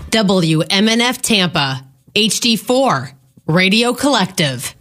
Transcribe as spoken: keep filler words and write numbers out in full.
W M N F Tampa, H D four, Radio Collective.